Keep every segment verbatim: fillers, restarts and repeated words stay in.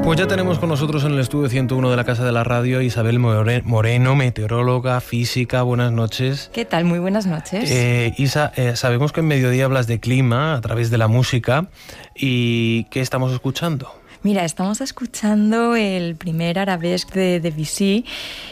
Pues ya tenemos con nosotros en el estudio ciento uno de la Casa de la Radio a Isabel Moreno, meteoróloga, física. Buenas noches. ¿Qué tal? Muy buenas noches. Eh, Isa, eh, sabemos que en Mediodía hablas de clima a través de la música. ¿Y qué estamos escuchando? Mira, estamos escuchando el primer arabesque de Debussy,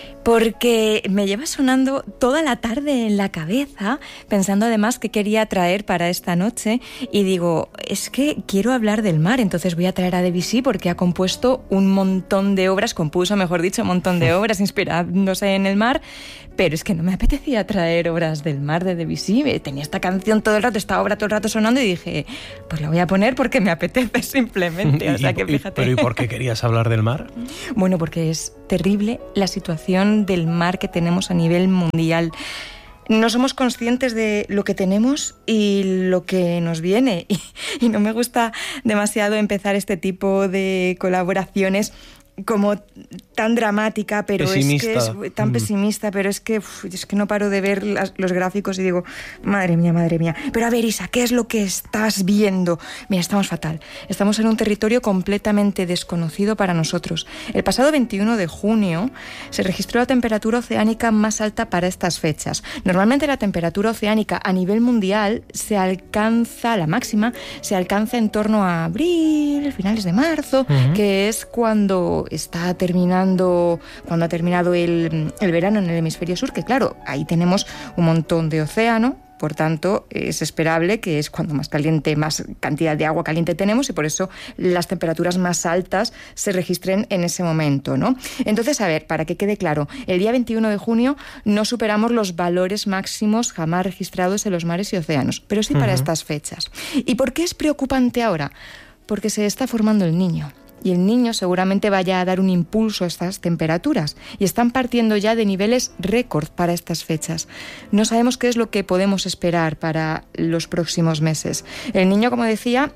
porque me lleva sonando toda la tarde en la cabeza, pensando además qué quería traer para esta noche, y digo, es que quiero hablar del mar, entonces voy a traer a Debussy porque ha compuesto un montón de obras, compuso, mejor dicho, un montón de obras inspirándose en el mar, pero es que no me apetecía traer obras del mar de Debussy. Tenía esta canción todo el rato, esta obra todo el rato sonando y dije, pues la voy a poner porque me apetece simplemente. O sea que fíjate. ¿Pero y por qué querías hablar del mar? Bueno, porque es terrible la situación del mar que tenemos a nivel mundial. No somos conscientes de lo que tenemos y lo que nos viene. Y, y no me gusta demasiado empezar este tipo de colaboraciones como tan dramática, pero pesimista. es que es tan mm. pesimista, pero es que uf, es que no paro de ver las, los gráficos y digo, madre mía, madre mía. Pero a ver, Isa, ¿qué es lo que estás viendo? Mira, estamos fatal. Estamos en un territorio completamente desconocido para nosotros. El pasado veintiuno de junio se registró la temperatura oceánica más alta para estas fechas. Normalmente la temperatura oceánica a nivel mundial se alcanza, la máxima, se alcanza en torno a abril, finales de marzo, uh-huh. que es cuando está terminando, cuando ha terminado el, el verano en el hemisferio sur, que claro, ahí tenemos un montón de océano, por tanto es esperable que es cuando más caliente, más cantidad de agua caliente tenemos y por eso las temperaturas más altas se registren en ese momento, ¿no? Entonces, a ver, para que quede claro, el día veintiuno de junio no superamos los valores máximos jamás registrados en los mares y océanos, pero sí para uh-huh. estas fechas. ¿Y por qué es preocupante ahora? Porque se está formando el Niño. Y el Niño seguramente vaya a dar un impulso a estas temperaturas y están partiendo ya de niveles récord para estas fechas. No sabemos qué es lo que podemos esperar para los próximos meses. El Niño, como decía,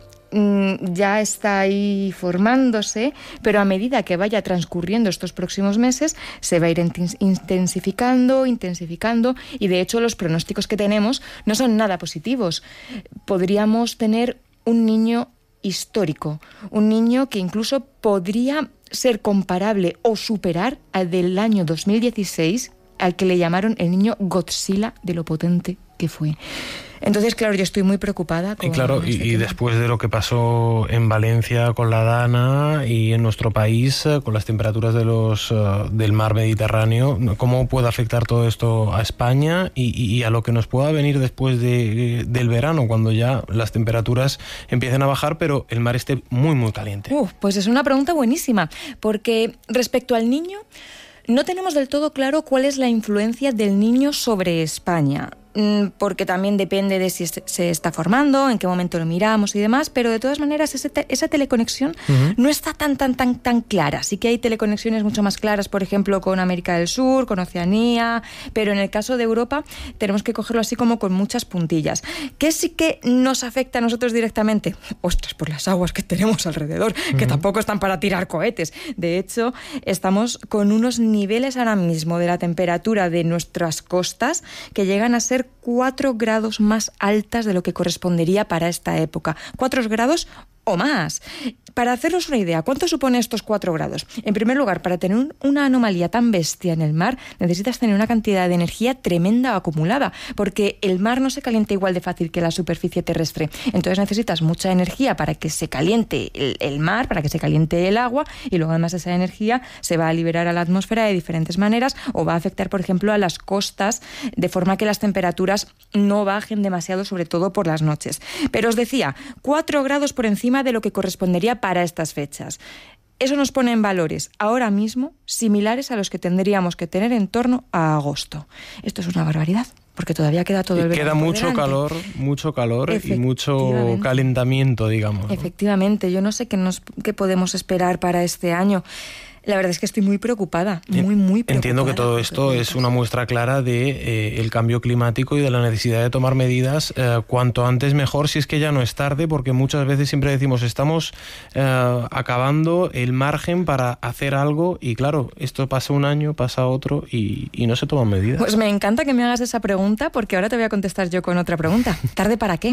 ya está ahí formándose, pero a medida que vaya transcurriendo estos próximos meses se va a ir intensificando, intensificando y de hecho los pronósticos que tenemos no son nada positivos. Podríamos tener un niño histórico, un niño que incluso podría ser comparable o superar al del año dos mil dieciséis, al que le llamaron el niño Godzilla de lo potente que fue. Entonces, claro, yo estoy muy preocupada con y claro, este y, y después de lo que pasó en Valencia con la Dana y en nuestro país con las temperaturas de los uh, del mar Mediterráneo, ¿cómo puede afectar todo esto a España y, y a lo que nos pueda venir después de, del verano, cuando ya las temperaturas empiecen a bajar, pero el mar esté muy, muy caliente? Uh, pues es una pregunta buenísima, porque respecto al Niño, no tenemos del todo claro cuál es la influencia del Niño sobre España, porque también depende de si se está formando, en qué momento lo miramos y demás, pero de todas maneras ese te- esa teleconexión uh-huh. no está tan, tan, tan, tan clara. Sí que hay teleconexiones mucho más claras, por ejemplo, con América del Sur, con Oceanía, pero en el caso de Europa tenemos que cogerlo así como con muchas puntillas. ¿Qué sí que nos afecta a nosotros directamente? Ostras, por las aguas que tenemos alrededor, uh-huh. que tampoco están para tirar cohetes. De hecho, estamos con unos niveles ahora mismo de la temperatura de nuestras costas que llegan a ser cuatro grados más altas de lo que correspondería para esta época. Cuatro grados o más. Para haceros una idea, ¿cuánto supone estos cuatro grados? En primer lugar, para tener un, una anomalía tan bestia en el mar, necesitas tener una cantidad de energía tremenda acumulada, porque el mar no se calienta igual de fácil que la superficie terrestre. Entonces necesitas mucha energía para que se caliente el, el mar, para que se caliente el agua, y luego además esa energía se va a liberar a la atmósfera de diferentes maneras, o va a afectar, por ejemplo, a las costas, de forma que las temperaturas no bajen demasiado, sobre todo por las noches. Pero os decía, cuatro grados por encima de lo que correspondería para estas fechas. Eso nos pone en valores ahora mismo similares a los que tendríamos que tener en torno a agosto. Esto es una barbaridad, porque todavía queda todo el verano. Queda mucho delante. calor, mucho calor y mucho calentamiento, digamos, ¿no? Efectivamente, yo no sé qué, nos, qué podemos esperar para este año. La verdad es que estoy muy preocupada, muy, muy preocupada. Entiendo que todo esto es una muestra clara de eh, el cambio climático y de la necesidad de tomar medidas eh, cuanto antes mejor, si es que ya no es tarde, porque muchas veces siempre decimos estamos eh, acabando el margen para hacer algo y claro, esto pasa un año, pasa otro y, y no se toman medidas. Pues me encanta que me hagas esa pregunta porque ahora te voy a contestar yo con otra pregunta. ¿Tarde para qué?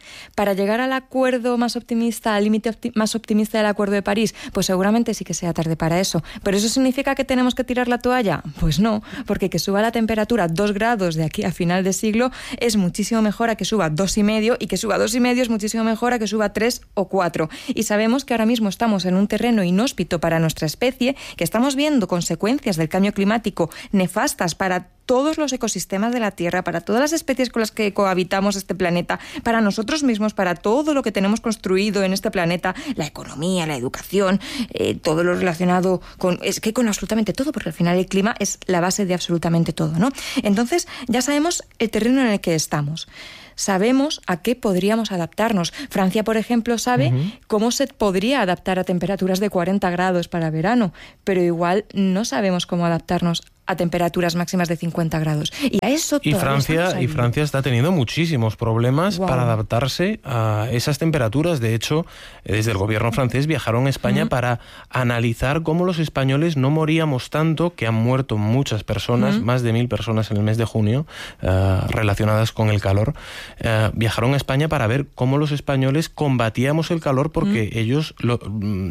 Para llegar al acuerdo más optimista, al límite opti- más optimista del Acuerdo de París, pues seguramente sí que sea tarde para eso. ¿Pero eso significa que tenemos que tirar la toalla? Pues no, porque que suba la temperatura dos grados de aquí a final de siglo es muchísimo mejor a que suba dos y medio, y que suba dos y medio es muchísimo mejor a que suba tres o cuatro. Y sabemos que ahora mismo estamos en un terreno inhóspito para nuestra especie, que estamos viendo consecuencias del cambio climático nefastas para todos los ecosistemas de la Tierra, para todas las especies con las que cohabitamos este planeta, para nosotros mismos, para todo lo que tenemos construido en este planeta, la economía, la educación, eh, todo lo relacionado con... Es que con absolutamente todo, porque al final el clima es la base de absolutamente todo, ¿no? Entonces, ya sabemos el terreno en el que estamos. Sabemos a qué podríamos adaptarnos. Francia, por ejemplo, sabe uh-huh. cómo se podría adaptar a temperaturas de cuarenta grados para verano, pero igual no sabemos cómo adaptarnos a temperaturas máximas de cincuenta grados. Y a eso y Francia, y Francia está teniendo muchísimos problemas wow. para adaptarse a esas temperaturas. De hecho, desde el gobierno francés viajaron a España uh-huh. para analizar cómo los españoles no moríamos tanto, que han muerto muchas personas, uh-huh. más de mil personas en el mes de junio, uh, relacionadas con el calor. Uh, viajaron a España para ver cómo los españoles combatíamos el calor, porque uh-huh. ellos lo,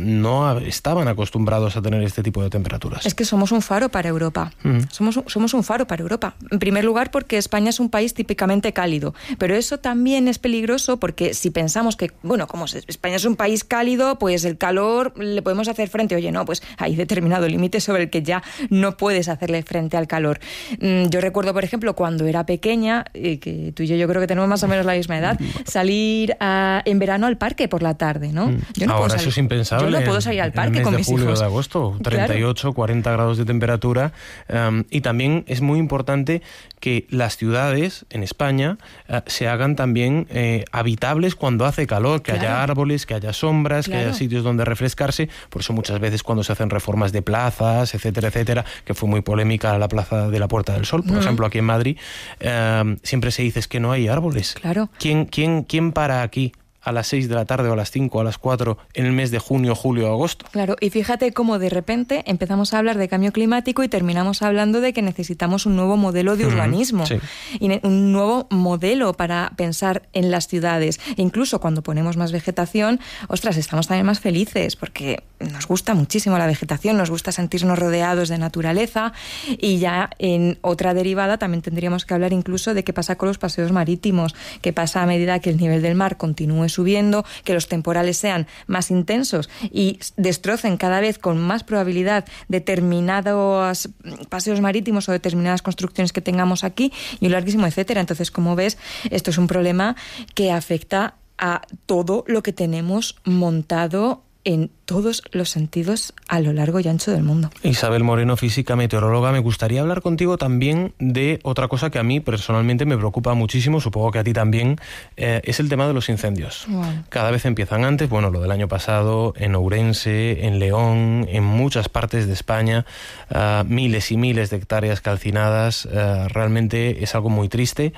no estaban acostumbrados a tener este tipo de temperaturas. Es que somos un faro para Europa. Somos, somos un faro para Europa. En primer lugar, porque España es un país típicamente cálido, pero eso también es peligroso porque si pensamos que, bueno, como España es un país cálido, pues el calor le podemos hacer frente. Oye, no, pues hay determinado límite sobre el que ya no puedes hacerle frente al calor. Yo recuerdo, por ejemplo, cuando era pequeña, que tú y yo yo creo que tenemos más o menos la misma edad, salir a, en verano al parque por la tarde, ¿no? Yo no Ahora eso es impensable. Yo no puedo salir al parque con mis hijos. En el mes de julio o de agosto, treinta y ocho, claro. cuarenta grados de temperatura. Um, y también es muy importante que las ciudades en España uh, se hagan también eh, habitables cuando hace calor, que claro. haya árboles, que haya sombras, claro. que haya sitios donde refrescarse. Por eso muchas veces cuando se hacen reformas de plazas, etcétera, etcétera, que fue muy polémica la plaza de la Puerta del Sol, por uh-huh. ejemplo, aquí en Madrid, uh, siempre se dice es que no hay árboles. Claro. ¿Quién, quién, quién para aquí a las seis de la tarde o a las cinco, a las cuatro en el mes de junio, julio o agosto? Claro, y fíjate cómo de repente empezamos a hablar de cambio climático y terminamos hablando de que necesitamos un nuevo modelo de urbanismo, sí. y un nuevo modelo para pensar en las ciudades. E incluso cuando ponemos más vegetación, ostras, estamos también más felices porque nos gusta muchísimo la vegetación, nos gusta sentirnos rodeados de naturaleza. Y ya en otra derivada también tendríamos que hablar incluso de qué pasa con los paseos marítimos, qué pasa a medida que el nivel del mar continúe subiendo, que los temporales sean más intensos y destrocen cada vez con más probabilidad determinados paseos marítimos o determinadas construcciones que tengamos aquí, y un larguísimo etcétera. Entonces, como ves, esto es un problema que afecta a todo lo que tenemos montado en todos los sentidos a lo largo y ancho del mundo. Isabel Moreno, física, meteoróloga, me gustaría hablar contigo también de otra cosa que a mí personalmente me preocupa muchísimo, supongo que a ti también, eh, es el tema de los incendios. Wow. Cada vez empiezan antes, bueno, lo del año pasado, en Ourense, en León, en muchas partes de España, uh, miles y miles de hectáreas calcinadas, uh, realmente es algo muy triste,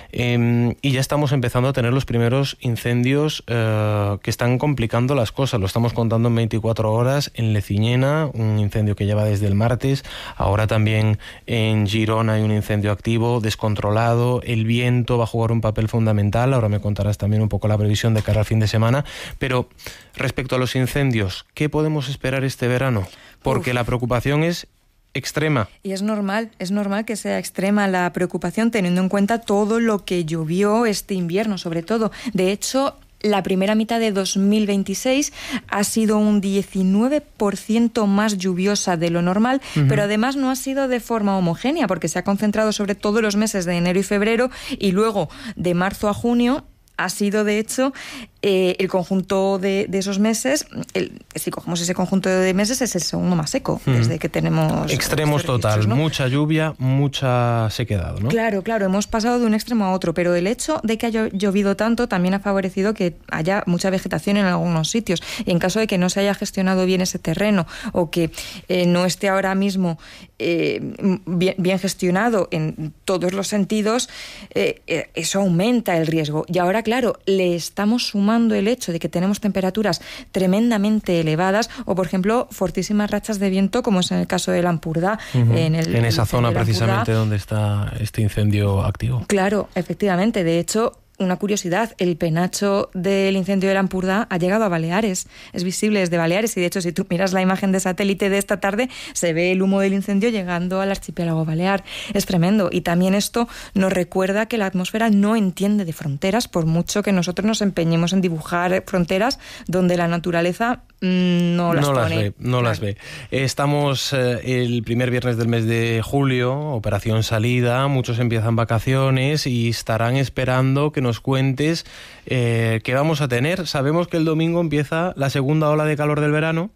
eh, y ya estamos empezando a tener los primeros incendios uh, que están complicando las cosas, lo estamos contando en veinticuatro horas en Leciñena, un incendio que lleva desde el martes. Ahora también en Girona hay un incendio activo, descontrolado. El viento va a jugar un papel fundamental. Ahora me contarás también un poco la previsión de cara al fin de semana. Pero respecto a los incendios, ¿qué podemos esperar este verano? Porque Uf. la preocupación es extrema. Y es normal, es normal que sea extrema la preocupación teniendo en cuenta todo lo que llovió este invierno, sobre todo. De hecho, la primera mitad de dos mil veintiséis ha sido un diecinueve por ciento más lluviosa de lo normal, uh-huh. pero además no ha sido de forma homogénea, porque se ha concentrado sobre todos los meses de enero y febrero, y luego de marzo a junio ha sido, de hecho, eh, el conjunto de, de esos meses, el, si cogemos ese conjunto de meses, es el segundo más seco, mm. desde que tenemos... Extremos total, ¿no? Mucha lluvia, mucha sequedad, ¿no? Claro, claro, hemos pasado de un extremo a otro, pero el hecho de que haya llovido tanto también ha favorecido que haya mucha vegetación en algunos sitios, y en caso de que no se haya gestionado bien ese terreno, o que eh, no esté ahora mismo eh, bien, bien gestionado en todos los sentidos, eh, eh, eso aumenta el riesgo. Y ahora, claro, le estamos sumando el hecho de que tenemos temperaturas tremendamente elevadas, o por ejemplo fortísimas rachas de viento, como es en el caso del Ampurdá, uh-huh. en, el, en esa el zona precisamente donde está este incendio activo. Claro, efectivamente. De hecho, una curiosidad, el penacho del incendio de la Ampurdá ha llegado a Baleares, es visible desde Baleares y de hecho si tú miras la imagen de satélite de esta tarde se ve el humo del incendio llegando al archipiélago balear. Es tremendo y también esto nos recuerda que la atmósfera no entiende de fronteras, por mucho que nosotros nos empeñemos en dibujar fronteras donde la naturaleza mmm, no las no pone. Las ve, no claro. las ve. Estamos eh, el primer viernes del mes de julio, operación salida, muchos empiezan vacaciones y estarán esperando que nos cuentes eh, qué vamos a tener. Sabemos que el domingo empieza la segunda ola de calor del verano.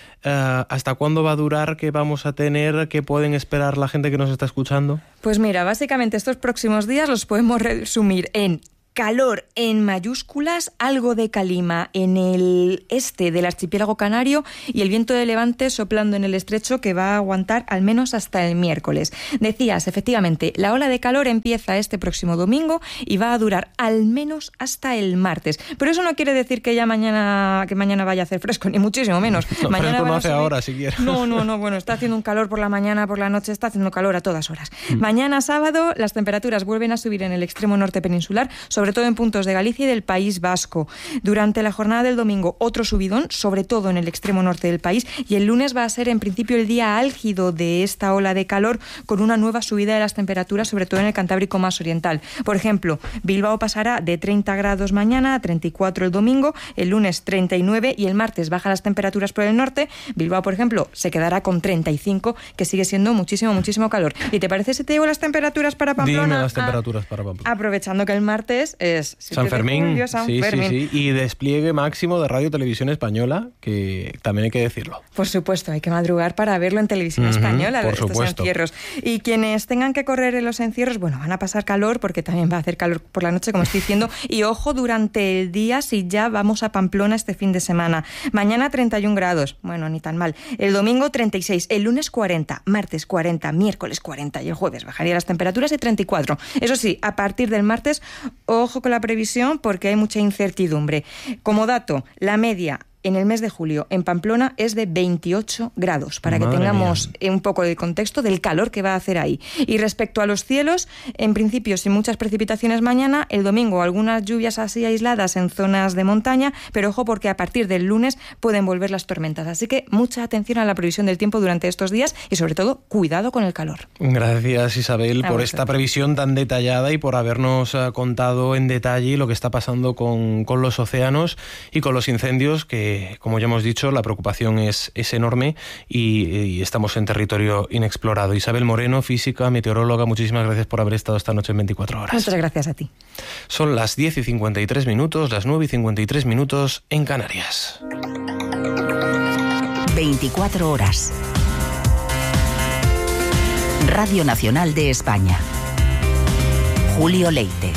Uh, ¿Hasta cuándo va a durar? ¿Qué vamos a tener? ¿Qué pueden esperar la gente que nos está escuchando? Pues mira, básicamente estos próximos días los podemos resumir en calor en mayúsculas, algo de calima en el este del archipiélago canario y el viento de levante soplando en el estrecho que va a aguantar al menos hasta el miércoles. Decías, efectivamente, la ola de calor empieza este próximo domingo y va a durar al menos hasta el martes. Pero eso no quiere decir que ya mañana que mañana vaya a hacer fresco, ni muchísimo menos. No, mañana fresco no a hace subir... ahora, siquiera. No, no, no, bueno, está haciendo un calor por la mañana, por la noche, está haciendo calor a todas horas. Mm. Mañana sábado las temperaturas vuelven a subir en el extremo norte peninsular, sobre todo en puntos de Galicia y del País Vasco. Durante la jornada del domingo, otro subidón, sobre todo en el extremo norte del país, y el lunes va a ser en principio el día álgido de esta ola de calor, con una nueva subida de las temperaturas, sobre todo en el Cantábrico más oriental. Por ejemplo, Bilbao pasará de treinta grados mañana a treinta y cuatro el domingo, el lunes treinta y nueve y el martes bajan las temperaturas por el norte. Bilbao, por ejemplo, se quedará con treinta y cinco, que sigue siendo muchísimo, muchísimo calor. ¿Y te parece si te digo las temperaturas para Pamplona? Dime las temperaturas ah, para Pamplona. Aprovechando que el martes es San Fermín, julio, San sí, Fermín. sí, sí, y despliegue máximo de Radio Televisión Española, que también hay que decirlo. Por supuesto, hay que madrugar para verlo en Televisión uh-huh, Española, por estos supuesto. encierros. Y quienes tengan que correr en los encierros, bueno, van a pasar calor, porque también va a hacer calor por la noche, como estoy diciendo, y ojo durante el día si ya vamos a Pamplona este fin de semana. Mañana treinta y un grados, bueno, ni tan mal. El domingo treinta y seis, el lunes cuarenta, martes cuarenta, miércoles cuarenta y el jueves bajaría las temperaturas y treinta y cuatro. Eso sí, a partir del martes, ojo con la previsión, porque hay mucha incertidumbre. Como dato, la media en el mes de julio en Pamplona es de veintiocho grados, para Madre que tengamos mía. un poco de contexto del calor que va a hacer ahí. Y respecto a los cielos, en principio sin muchas precipitaciones mañana, el domingo algunas lluvias así aisladas en zonas de montaña, pero ojo porque a partir del lunes pueden volver las tormentas. Así que mucha atención a la previsión del tiempo durante estos días y sobre todo cuidado con el calor. Gracias, Isabel, a por vosotros. esta previsión tan detallada y por habernos uh, contado en detalle lo que está pasando con, con los océanos y con los incendios, que, como ya hemos dicho, la preocupación es, es enorme y, y estamos en territorio inexplorado. Isabel Moreno, física, meteoróloga, muchísimas gracias por haber estado esta noche en veinticuatro horas. Muchas gracias a ti. Son las diez y cincuenta y tres minutos, las nueve y cincuenta y tres minutos en Canarias. veinticuatro horas. Radio Nacional de España. Julio Leite.